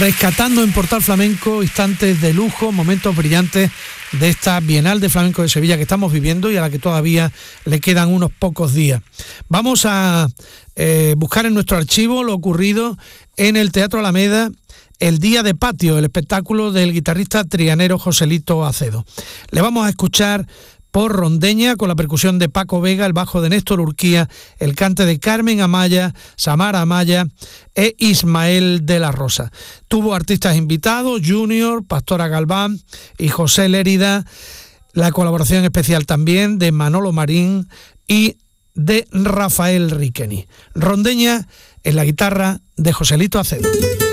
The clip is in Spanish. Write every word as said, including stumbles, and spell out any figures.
rescatando en Portal Flamenco instantes de lujo, momentos brillantes de esta Bienal de Flamenco de Sevilla que estamos viviendo y a la que todavía le quedan unos pocos días. Vamos a eh, buscar en nuestro archivo lo ocurrido en el Teatro Alameda el día de patio, el espectáculo del guitarrista trianero Joselito Acedo. Le vamos a escuchar por rondeña, con la percusión de Paco Vega, el bajo de Néstor Urquía, el cante de Carmen Amaya, Samara Amaya e Ismael de la Rosa. Tuvo artistas invitados, Junior, Pastora Galván y José Lérida, la colaboración especial también de Manolo Marín y de Rafael Riqueni. Rondeña en la guitarra de Joselito Acedo.